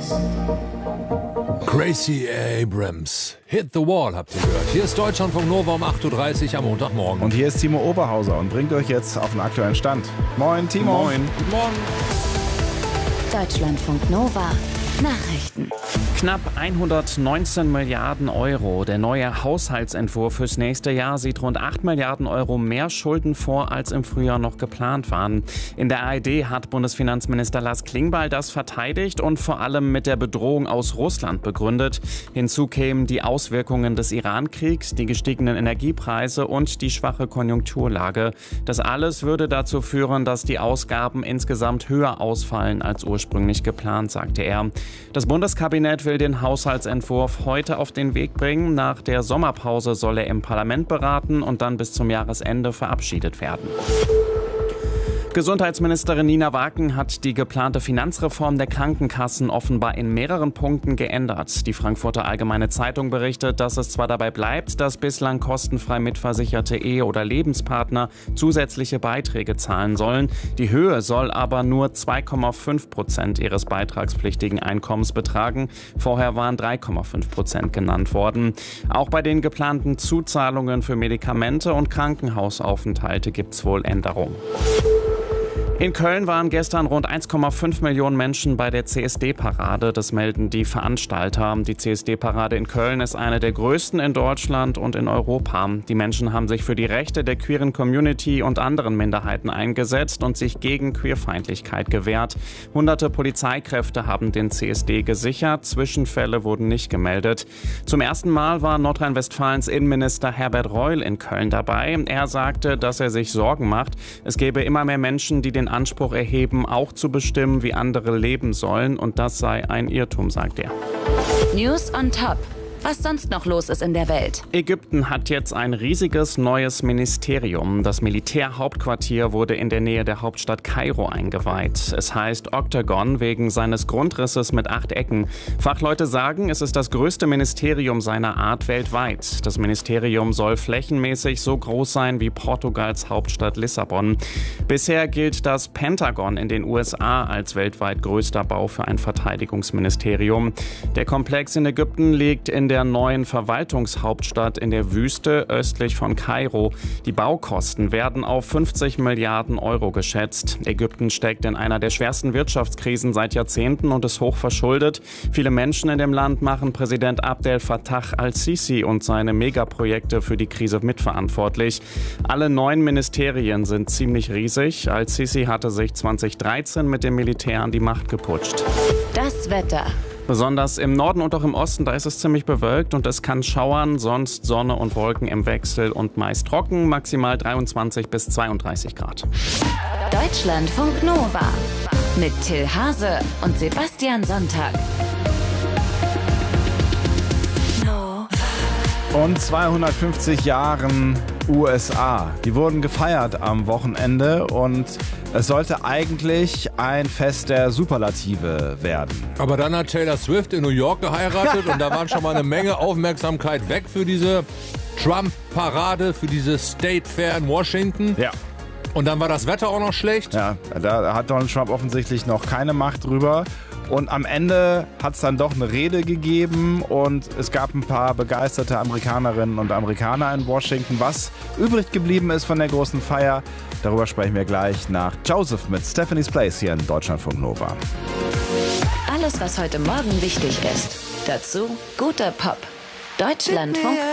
Gracie Abrams. Hit the Wall, habt ihr gehört. Hier ist Deutschlandfunk Nova um 8.30 Uhr am Montagmorgen. Und hier ist Timo Oberhauser und bringt euch jetzt auf den aktuellen Stand. Moin, Timo. Moin. Guten Morgen. Deutschlandfunk Nova. Nachrichten. Knapp 119 Milliarden Euro. Der neue Haushaltsentwurf fürs nächste Jahr sieht rund 8 Milliarden Euro mehr Schulden vor, als im Frühjahr noch geplant waren. In der ARD hat Bundesfinanzminister Lars Klingbeil das verteidigt und vor allem mit der Bedrohung aus Russland begründet. Hinzu kämen die Auswirkungen des Iran-Kriegs, die gestiegenen Energiepreise und die schwache Konjunkturlage. Das alles würde dazu führen, dass die Ausgaben insgesamt höher ausfallen als ursprünglich geplant, sagte er. Das Bundeskabinett will den Haushaltsentwurf heute auf den Weg bringen. Nach der Sommerpause soll er im Parlament beraten und dann bis zum Jahresende verabschiedet werden. Gesundheitsministerin Nina Waken hat die geplante Finanzreform der Krankenkassen offenbar in mehreren Punkten geändert. Die Frankfurter Allgemeine Zeitung berichtet, dass es zwar dabei bleibt, dass bislang kostenfrei mitversicherte Ehe- oder Lebenspartner zusätzliche Beiträge zahlen sollen. Die Höhe soll aber nur 2,5% ihres beitragspflichtigen Einkommens betragen. Vorher waren 3,5% genannt worden. Auch bei den geplanten Zuzahlungen für Medikamente und Krankenhausaufenthalte gibt es wohl Änderungen. In Köln waren gestern rund 1,5 Millionen Menschen bei der CSD-Parade. Das melden die Veranstalter. Die CSD-Parade in Köln ist eine der größten in Deutschland und in Europa. Die Menschen haben sich für die Rechte der queeren Community und anderen Minderheiten eingesetzt und sich gegen Queerfeindlichkeit gewehrt. Hunderte Polizeikräfte haben den CSD gesichert. Zwischenfälle wurden nicht gemeldet. Zum ersten Mal war Nordrhein-Westfalens Innenminister Herbert Reul in Köln dabei. Er sagte, dass er sich Sorgen macht. Es gäbe immer mehr Menschen, die den Anspruch erheben, auch zu bestimmen, wie andere leben sollen. Und das sei ein Irrtum, sagt er. News on Top. Was sonst noch los ist in der Welt. Ägypten hat jetzt ein riesiges neues Ministerium. Das Militärhauptquartier wurde in der Nähe der Hauptstadt Kairo eingeweiht. Es heißt Octagon wegen seines Grundrisses mit 8 Ecken. Fachleute sagen, es ist das größte Ministerium seiner Art weltweit. Das Ministerium soll flächenmäßig so groß sein wie Portugals Hauptstadt Lissabon. Bisher gilt das Pentagon in den USA als weltweit größter Bau für ein Verteidigungsministerium. Der Komplex in Ägypten liegt in der neuen Verwaltungshauptstadt in der Wüste östlich von Kairo. Die Baukosten werden auf 50 Milliarden Euro geschätzt. Ägypten steckt in einer der schwersten Wirtschaftskrisen seit Jahrzehnten und ist hoch verschuldet. Viele Menschen in dem Land machen Präsident Abdel Fattah al-Sisi und seine Megaprojekte für die Krise mitverantwortlich. Alle 9 Ministerien sind ziemlich riesig. Al-Sisi hatte sich 2013 mit dem Militär an die Macht geputscht. Das Wetter. Besonders im Norden und auch im Osten, da ist es ziemlich bewölkt und es kann schauern, sonst Sonne und Wolken im Wechsel und meist trocken, maximal 23 bis 32 Grad. Deutschlandfunk Nova mit Till Hase und Sebastian Sonntag. Und 250 Jahren USA. Die wurden gefeiert am Wochenende und es sollte eigentlich ein Fest der Superlative werden. Aber dann hat Taylor Swift in New York geheiratet und da waren schon mal eine Menge Aufmerksamkeit weg für diese Trump-Parade, für diese State Fair in Washington. Ja. Und dann war das Wetter auch noch schlecht. Ja, da hat Donald Trump offensichtlich noch keine Macht drüber. Und am Ende hat es dann doch eine Rede gegeben und es gab ein paar begeisterte Amerikanerinnen und Amerikaner in Washington. Was übrig geblieben ist von der großen Feier, darüber sprechen wir gleich nach Joseph mit Stephanie's Place hier in Deutschlandfunk Nova. Alles, was heute Morgen wichtig ist. Dazu guter Pop. Deutschlandfunk